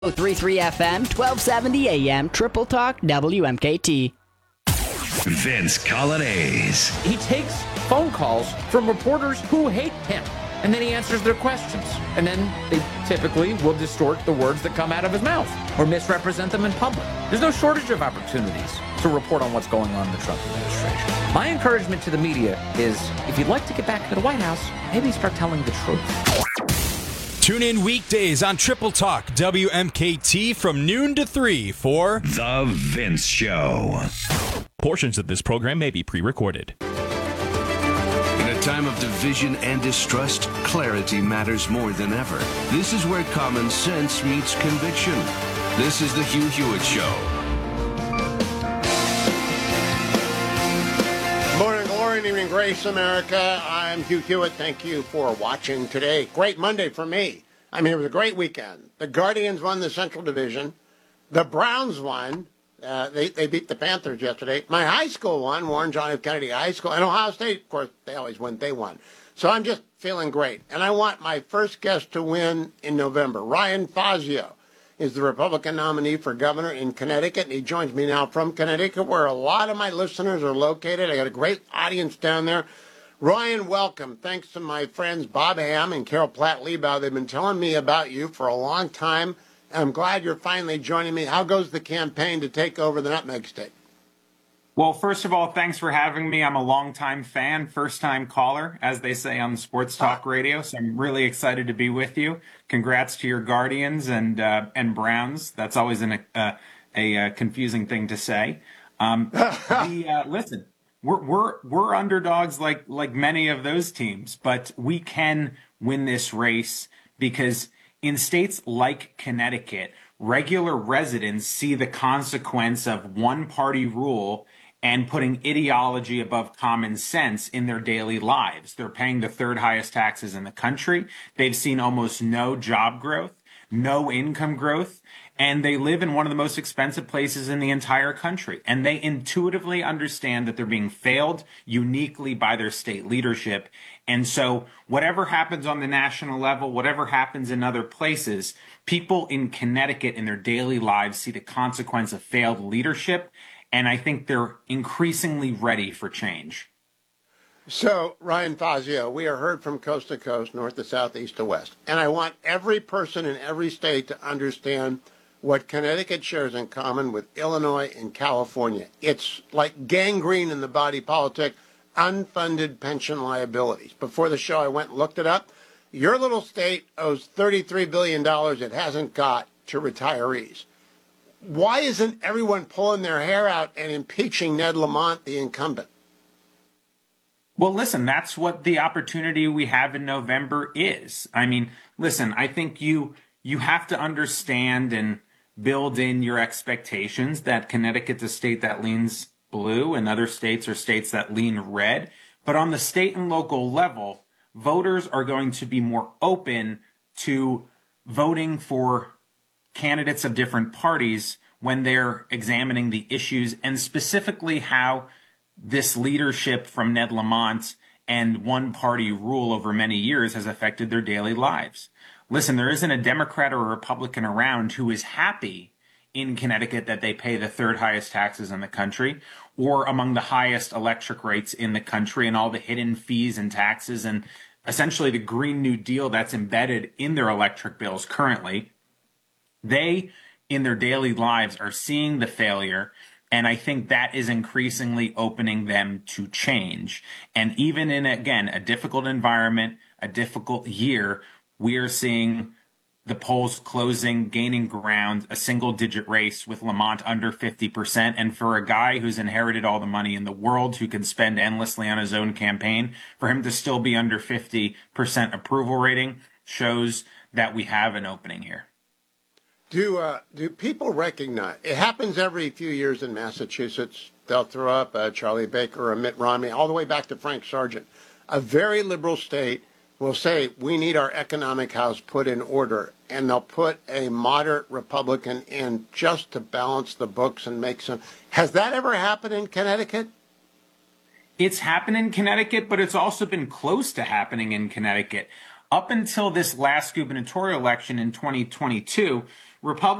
103.3 FM, 1270 AM, Triple Talk, WMKT. Vince Coglianese. He takes phone calls from reporters who hate him, and then he answers their questions. And then they typically will distort the words that come out of his mouth or misrepresent them in public. There's no shortage of opportunities to report on what's going on in the Trump administration. My encouragement to the media is, if you'd like to get back to the White House, maybe start telling the truth. Tune in weekdays on Triple Talk WMKT from noon to 3 for The Vince Show. Portions of this program may be pre-recorded. In a time of division and distrust, clarity matters more than ever. This is where common sense meets conviction. This is the Hugh Hewitt Show. Morning glory and evening grace, America. I'm Hugh Hewitt. Thank you for watching today. Great Monday for me. I mean, it was a great weekend. The Guardians won the Central Division. The Browns won. They beat the Panthers yesterday. My high school won, Warren John F. Kennedy High School. And Ohio State, of course, they always win. They won. So I'm just feeling great. And I want my first guest to win in November. Ryan Fazio is the Republican nominee for governor in Connecticut. And he joins me now from Connecticut, where a lot of my listeners are located. I got a great audience down there. Ryan, welcome. Thanks to my friends Bob Ham and Carol Platt-Liebau. They've been telling me about you for a long time. I'm glad you're finally joining me. How goes the campaign to take over the Nutmeg State? Well, first of all, thanks for having me. I'm a longtime fan, first-time caller, as they say on Sports Talk Radio. So I'm really excited to be with you. Congrats to your Guardians and Browns. That's always a confusing thing to say. Listen, we're underdogs like many of those teams, but we can win this race because in states like Connecticut, regular residents see the consequence of one-party rule and putting ideology above common sense in their daily lives. They're paying the third highest taxes in the country. They've seen almost no job growth, no income growth, and they live in one of the most expensive places in the entire country. And they intuitively understand that they're being failed uniquely by their state leadership. And so whatever happens on the national level, whatever happens in other places, people in Connecticut in their daily lives see the consequence of failed leadership. And I think they're increasingly ready for change. So, Ryan Fazio, we are heard from coast to coast, north to south, east to west. And I want every person in every state to understand what Connecticut shares in common with Illinois and California. It's like gangrene in the body politic, unfunded pension liabilities. Before the show, I went and looked it up. Your little state owes $33 billion it hasn't got to retirees. Why isn't everyone pulling their hair out and impeaching Ned Lamont, the incumbent? Well, listen, that's what the opportunity we have in November is. I mean, listen, I think you have to understand and build in your expectations that Connecticut's a state that leans blue and other states are states that lean red. But on the state and local level, voters are going to be more open to voting for candidates of different parties when they're examining the issues and specifically how this leadership from Ned Lamont and one-party rule over many years has affected their daily lives. Listen, there isn't a Democrat or a Republican around who is happy in Connecticut that they pay the third highest taxes in the country or among the highest electric rates in the country and all the hidden fees and taxes and essentially the Green New Deal that's embedded in their electric bills currently. They, in their daily lives, are seeing the failure, and I think that is increasingly opening them to change. And even in, again, a difficult environment, a difficult year, we are seeing the polls closing, gaining ground, a single-digit race with Lamont under 50%. And for a guy who's inherited all the money in the world, who can spend endlessly on his own campaign, for him to still be under 50% approval rating shows that we have an opening here. Do people recognize, it happens every few years in Massachusetts, they'll throw up a Charlie Baker or a Mitt Romney, all the way back to Frank Sargent. A very liberal state will say, we need our economic house put in order, and they'll put a moderate Republican in just to balance the books and make some. Has that ever happened in Connecticut? It's happened in Connecticut, but it's also been close to happening in Connecticut. up until this last gubernatorial election in 2022, Republicans